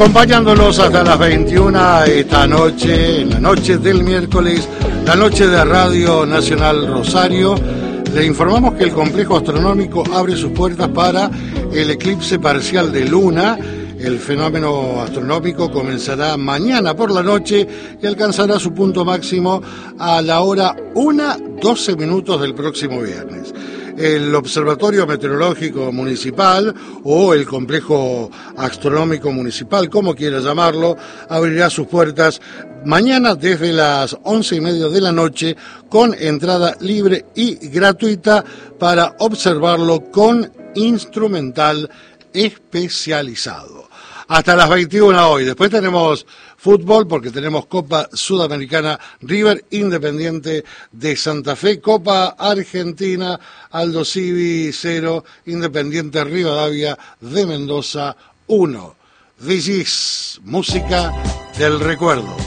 Acompañándolos hasta las 21 esta noche, en la noche del miércoles, la noche de Radio Nacional Rosario. Le informamos que el complejo astronómico abre sus puertas para el eclipse parcial de luna. El fenómeno astronómico comenzará mañana por la noche y alcanzará su punto máximo a la hora 1:12 del próximo viernes. El Observatorio Meteorológico Municipal o el Complejo Astronómico Municipal, como quiera llamarlo, abrirá sus puertas mañana desde las 11:30 de la noche con entrada libre y gratuita para observarlo con instrumental especializado. Hasta las 21 hoy. Después tenemos fútbol porque tenemos Copa Sudamericana, River Independiente de Santa Fe, Copa Argentina, Aldo Civi 0, Independiente Rivadavia de Mendoza 1. This is música del recuerdo.